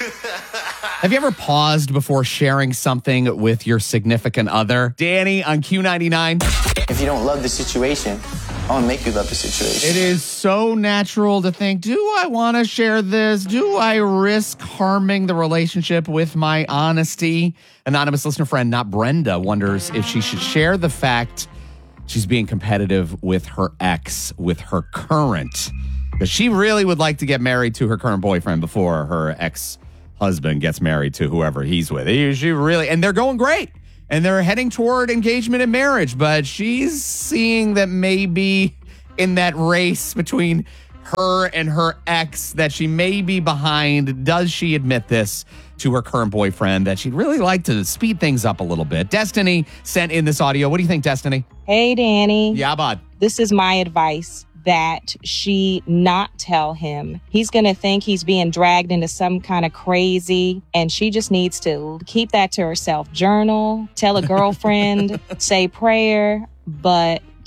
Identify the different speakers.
Speaker 1: Have you ever paused before sharing something with your significant other? Danny on Q99.
Speaker 2: If you don't love the situation, I want to make you love the situation.
Speaker 1: It is so natural to think, do I want to share this? Do I risk harming the relationship with my honesty? Anonymous listener friend, not Brenda, wonders if she should share the fact she's being competitive with her ex, with her current. Because she really would like to get married to her current boyfriend before her ex-husband gets married to whoever he's with. She really, and they're going great. And they're heading toward engagement and marriage. But she's seeing that maybe in that race between her and her ex that she may be behind. Does she admit this to her current boyfriend that she'd really like to speed things up a little bit? Destiny sent in this audio. What do you think, Destiny?
Speaker 3: Hey, Danny.
Speaker 1: Yeah, bud.
Speaker 3: This is my advice, that she not tell him. He's going to think he's being dragged into some kind of crazy, and she just needs to keep that to herself. Journal, tell a girlfriend, say prayer, but